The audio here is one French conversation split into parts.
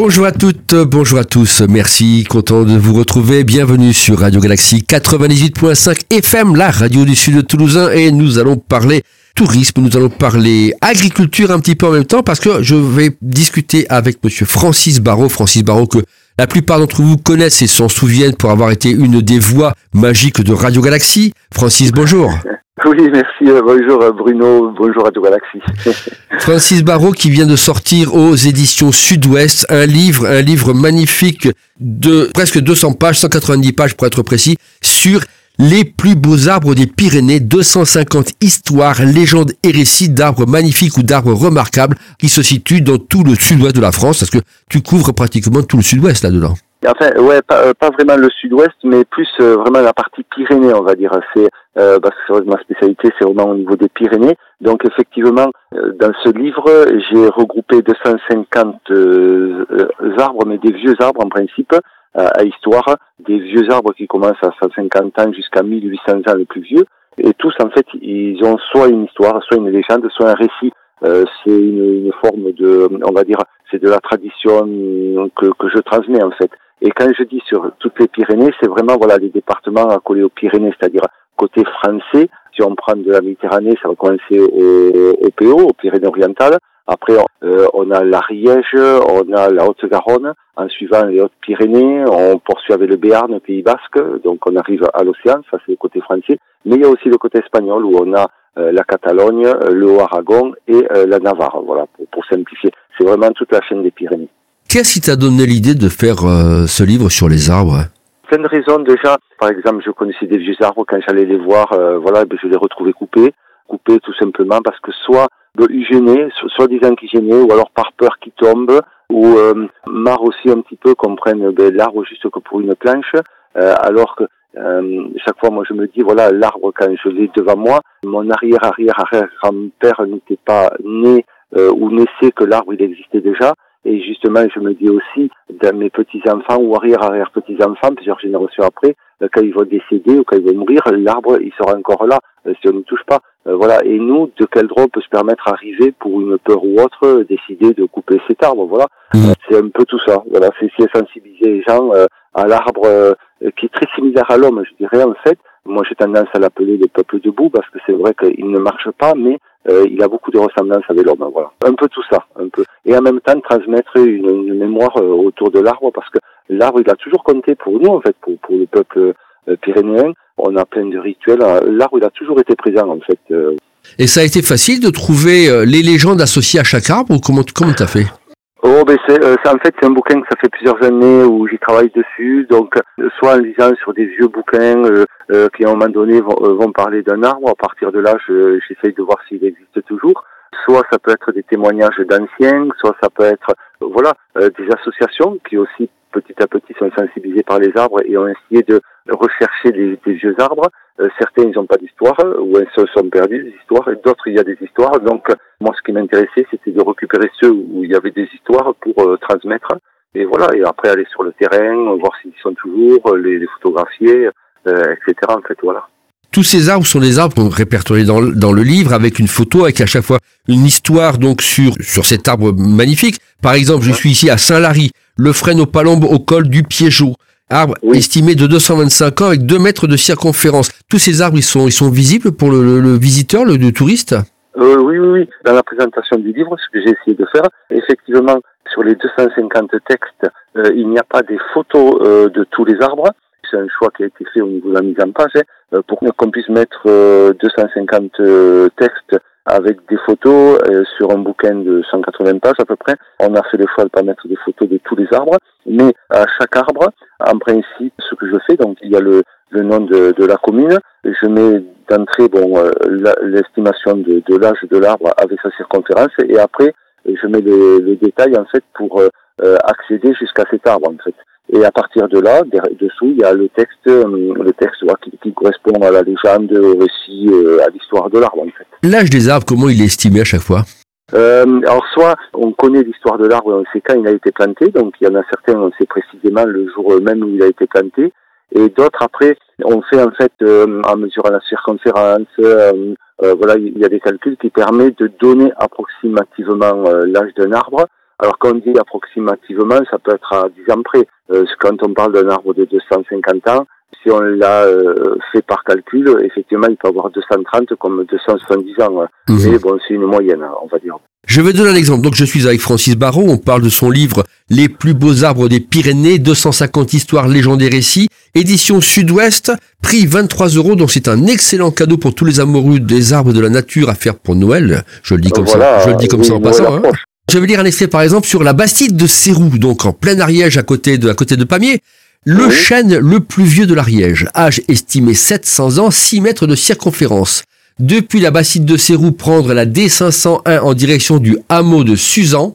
Bonjour à toutes, bonjour à tous, merci, content de vous retrouver, bienvenue sur Radio Galaxie 98.5 FM, la radio du sud de Toulousain, et nous allons parler tourisme, nous allons parler agriculture un petit peu en même temps, parce que je vais discuter avec monsieur Francis Barraud que la plupart d'entre vous connaissent et s'en souviennent pour avoir été une des voix magiques de Radio Galaxie. Francis, bonjour. Oui, merci. Bonjour Bruno, bonjour Radio Galaxie. Francis Barraud qui vient de sortir aux éditions Sud-Ouest un livre magnifique de presque 200 pages, 190 pages pour être précis, sur les plus beaux arbres des Pyrénées, 250 histoires, légendes et récits d'arbres magnifiques ou d'arbres remarquables qui se situent dans tout le sud-ouest de la France, parce que tu couvres pratiquement tout le sud-ouest là-dedans. Enfin, ouais, pas vraiment le sud-ouest, mais plus vraiment la partie Pyrénées, on va dire. C'est parce que ma spécialité, c'est vraiment au niveau des Pyrénées. Donc effectivement, dans ce livre, j'ai regroupé 250 arbres, mais des vieux arbres en principe, à histoire, des vieux arbres qui commencent à 150 ans jusqu'à 1800 ans le plus vieux. Et tous, en fait, ils ont soit une histoire, soit une légende, soit un récit. C'est une forme de, on va dire, c'est de la tradition que je transmets en fait. Et quand je dis sur toutes les Pyrénées, c'est vraiment voilà les départements accolés aux Pyrénées, c'est-à-dire côté français. Si on prend de la Méditerranée, ça va commencer au PO, aux Pyrénées-Orientales. Après, on a l'Ariège, on a la Haute-Garonne. En suivant les Hautes-Pyrénées, on poursuit avec le Béarn, le Pays Basque. Donc on arrive à l'océan, ça c'est le côté français. Mais il y a aussi le côté espagnol où on a la Catalogne, le Haut-Aragon et la Navarre. Voilà, pour simplifier. C'est vraiment toute la chaîne des Pyrénées. Qu'est-ce qui t'a donné l'idée de faire ce livre sur les arbres ? Plein de raisons déjà. Par exemple, je connaissais des vieux arbres quand j'allais les voir. Je les retrouvais coupés tout simplement parce que soit ils gênaient, soit disant qu'ils gênaient, ou alors par peur qu'ils tombent, ou marre aussi un petit peu qu'on prenne l'arbre juste que pour une planche, alors que chaque fois, moi, je me dis, voilà, l'arbre, quand je l'ai devant moi, mon arrière-grand-père n'était pas né ou naissait que l'arbre, il existait déjà. Et justement, je me dis aussi, dans mes petits-enfants ou arrière-petits-enfants, plusieurs générations après, quand ils vont décéder ou quand ils vont mourir, l'arbre, il sera encore là, si on ne touche pas. Voilà. Et nous, de quel droit on peut se permettre d'arriver, pour une peur ou autre, décider de couper cet arbre, voilà. C'est un peu tout ça. Voilà. C'est sensibiliser les gens à l'arbre qui est très similaire à l'homme, je dirais, en fait. Moi, j'ai tendance à l'appeler le peuple debout parce que c'est vrai qu'il ne marche pas, mais il a beaucoup de ressemblances avec l'homme, voilà. Un peu tout ça, un peu. Et en même temps, transmettre une mémoire autour de l'arbre parce que l'arbre, il a toujours compté pour nous, en fait, pour le peuple pyrénéen. On a plein de rituels. L'arbre, il a toujours été présent, en fait. Et ça a été facile de trouver les légendes associées à chaque arbre ou comment t'as fait ? En fait, c'est un bouquin que ça fait plusieurs années où j'y travaille dessus. Donc, soit en lisant sur des vieux bouquins qui, à un moment donné, vont parler d'un arbre. À partir de là, j'essaye de voir s'il existe toujours. Soit ça peut être des témoignages d'anciens, soit ça peut être, des associations qui aussi, petit à petit, sont sensibilisées par les arbres et ont essayé de rechercher des vieux arbres. Certains, ils n'ont pas d'histoire, ou ils se sont perdus, des histoires, et d'autres, il y a des histoires. Donc, moi, ce qui m'intéressait, c'était de récupérer ceux où il y avait des histoires pour transmettre. Et voilà, et après, aller sur le terrain, voir s'ils sont toujours, les photographier, etc. En fait, voilà. Tous ces arbres sont des arbres répertoriés dans le livre avec une photo, avec à chaque fois une histoire donc sur cet arbre magnifique. Par exemple, je suis ici à Saint-Lary, le frêne aux palombes au col du Piégeot. Arbre estimé de 225 ans avec 2 mètres de circonférence. Tous ces arbres, ils sont visibles pour le visiteur, le touriste ? Oui. Dans la présentation du livre, ce que j'ai essayé de faire, effectivement, sur les 250 textes, il n'y a pas des photos de tous les arbres. C'est un choix qui a été fait au niveau de la mise en page, pour qu'on puisse mettre 250 textes avec des photos sur un bouquin de 180 pages à peu près. On a fait le choix de pas mettre des photos de tous les arbres, mais à chaque arbre, en principe, ce que je fais, donc il y a le nom de la commune, je mets d'entrée l'estimation de l'âge de l'arbre avec sa circonférence, et après je mets les détails en fait pour accéder jusqu'à cet arbre en fait. Et à partir de là, dessous, il y a le texte qui correspond à la légende, au récit, à l'histoire de l'arbre en fait. L'âge des arbres, comment il est estimé à chaque fois ? Alors soit on connaît l'histoire de l'arbre, on sait quand il a été planté, donc il y en a certains, on sait précisément le jour même où il a été planté, et d'autres après, on fait en fait en mesurant la circonférence, il y a des calculs qui permettent de donner approximativement l'âge d'un arbre Alors quand on dit approximativement, ça peut être à 10 ans près. Quand on parle d'un arbre de 250 ans, si on l'a fait par calcul, effectivement, il peut avoir 230 comme 270 ans. Mais bon, c'est une moyenne, on va dire. Je vais donner un exemple. Donc, je suis avec Francis Barrault. On parle de son livre « Les plus beaux arbres des Pyrénées, 250 histoires, légendes et récits », édition Sud-Ouest, prix 23 €. Donc, c'est un excellent cadeau pour tous les amoureux des arbres et de la nature à faire pour Noël. Je le dis comme ça. Je le dis comme ça en passant. Hein. Je vais lire un extrait, par exemple, sur la bastide de Céroux, donc en plein Ariège, à côté de Pamiers. Le chêne le plus vieux de l'Ariège, âge estimé 700 ans, 6 mètres de circonférence. Depuis la bastide de Céroux, prendre la D501 en direction du hameau de Suzanne,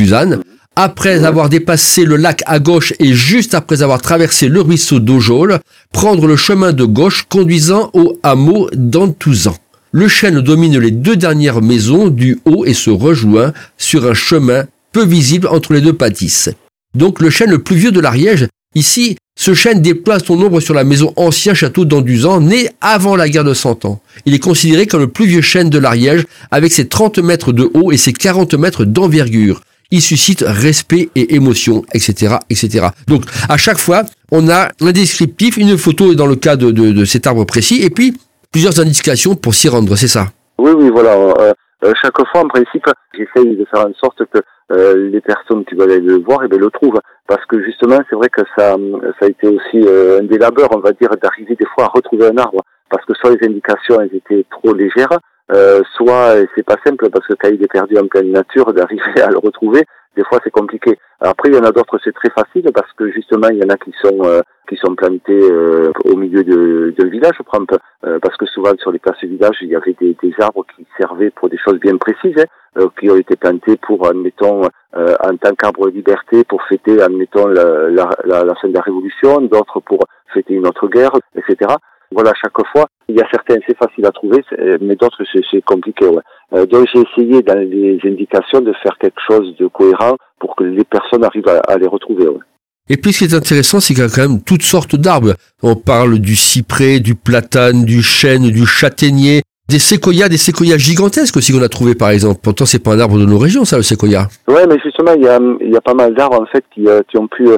après avoir dépassé le lac à gauche et juste après avoir traversé le ruisseau d'Aujols, prendre le chemin de gauche conduisant au hameau d'Antouzan. Le chêne domine les 2 dernières maisons du haut et se rejoint sur un chemin peu visible entre les 2 bâtisses. Donc le chêne le plus vieux de l'Ariège. Ici, ce chêne déploie son ombre sur la maison ancien château d'Anduzan, né avant la guerre de 100 ans. Il est considéré comme le plus vieux chêne de l'Ariège, avec ses 30 mètres de haut et ses 40 mètres d'envergure. Il suscite respect et émotion, etc., etc. Donc, à chaque fois, on a un descriptif, une photo dans le cas de cet arbre précis, et puis plusieurs indications pour s'y rendre, c'est ça? Oui, voilà. Chaque fois, en principe, j'essaye de faire en sorte que les personnes qui veulent aller le voir, le trouvent. Parce que justement, c'est vrai que ça a été aussi un des labeurs, on va dire, d'arriver des fois à retrouver un arbre. Parce que soit les indications, elles étaient trop légères, soit c'est pas simple, parce que quand il est perdu en pleine nature, d'arriver à le retrouver, des fois c'est compliqué. Après, il y en a d'autres, c'est très facile, parce que justement, il y en a qui sont plantés au milieu de village, parce que souvent sur les places de village, il y avait des arbres qui servaient pour des choses bien précises, qui ont été plantés pour, admettons, en tant qu'arbre de liberté, pour fêter, admettons, la fin de la Révolution, d'autres pour fêter une autre guerre, etc. Voilà, chaque fois, il y a certains, c'est facile à trouver, mais d'autres, c'est compliqué. Ouais. Donc, j'ai essayé dans les indications de faire quelque chose de cohérent pour que les personnes arrivent à les retrouver. Ouais. Et puis, ce qui est intéressant, c'est qu'il y a quand même toutes sortes d'arbres. On parle du cyprès, du platane, du chêne, du châtaignier, des séquoias gigantesques aussi qu'on a trouvé, par exemple. Pourtant, c'est pas un arbre de nos régions, ça, le séquoia. Ouais, mais justement, il y a pas mal d'arbres, en fait, qui ont pu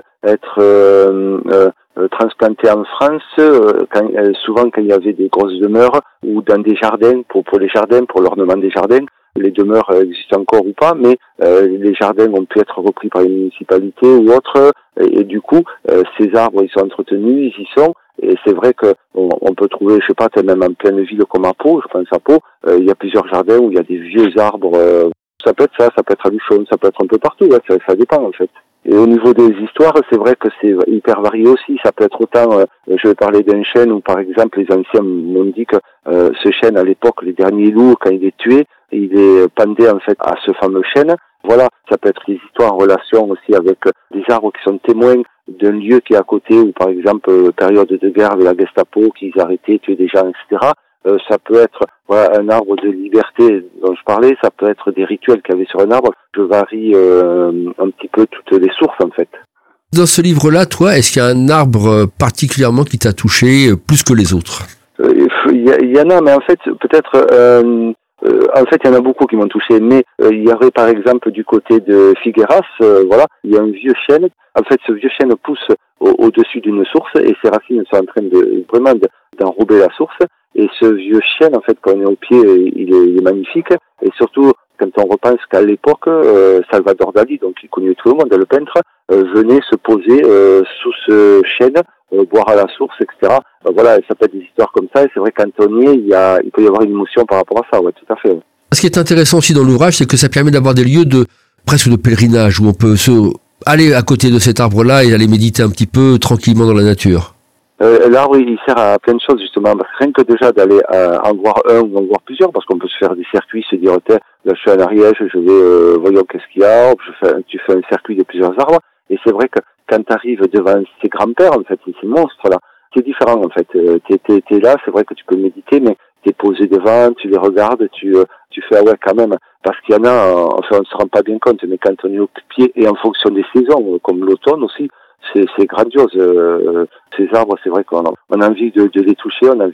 être transplantés en France, souvent quand il y avait des grosses demeures ou dans des jardins, pour les jardins, pour l'ornement des jardins. Les demeures existent encore ou pas, mais les jardins ont pu être repris par les municipalités ou autres, et du coup, ces arbres, ils sont entretenus, ils y sont, et c'est vrai que on peut trouver, je sais pas, même en pleine ville comme à Pau, je pense à Pau, il y a plusieurs jardins où il y a des vieux arbres, ça peut être ça peut être à Luchon, ça peut être un peu partout, ouais, ça dépend en fait. Et au niveau des histoires, c'est vrai que c'est hyper varié aussi. Ça peut être autant, je vais parler d'un chêne où, par exemple, les anciens m'ont dit que ce chêne, à l'époque, les derniers loups, quand il est tué, il est pendé en fait à ce fameux chêne. Voilà, ça peut être des histoires en relation aussi avec des arbres qui sont témoins d'un lieu qui est à côté, ou par exemple, période de guerre avec la Gestapo, qu'ils arrêtaient, tuaient des gens, etc. Ça peut être un arbre de liberté dont je parlais, ça peut être des rituels qu'il y avait sur un arbre. Je varie un petit peu toutes les sources en fait. Dans ce livre-là, toi, est-ce qu'il y a un arbre particulièrement qui t'a touché plus que les autres? Il y en a, mais en fait, peut-être... en fait, il y en a beaucoup qui m'ont touché, mais il y avait par exemple du côté de Figueras, il y a un vieux chêne. En fait, ce vieux chêne pousse au-dessus d'une source et ses racines sont en train d'enrober la source. Et ce vieux chêne, en fait, quand on est au pied, il est magnifique. Et surtout, quand on repense qu'à l'époque, Salvador Dali, donc qui connaît tout le monde, le peintre, venait se poser sous ce chêne, boire à la source, etc. Voilà, ça peut être des histoires comme ça. Et c'est vrai qu'en y est, il peut y avoir une émotion par rapport à ça, ouais, tout à fait. Ouais. Ce qui est intéressant aussi dans l'ouvrage, c'est que ça permet d'avoir des lieux presque de pèlerinage où on peut aller à côté de cet arbre-là et aller méditer un petit peu tranquillement dans la nature. L'arbre, il sert à plein de choses, justement. Parce que rien que déjà d'aller en voir un ou en voir plusieurs, parce qu'on peut se faire des circuits, se dire, là, je suis en Ariège, je vais, voyons qu'est-ce qu'il y a, tu fais un circuit de plusieurs arbres. Et c'est vrai que quand tu arrives devant ces grands-pères, en fait, ces monstres-là, c'est différent, en fait. T'es là, c'est vrai que tu peux méditer, mais t'es posé devant, tu les regardes, tu fais, quand même. Parce qu'il y en a, enfin, on se rend pas bien compte, mais quand on est au pied, et en fonction des saisons, comme l'automne aussi, c'est grandiose. Ces arbres, c'est vrai qu'on a envie de les toucher, on a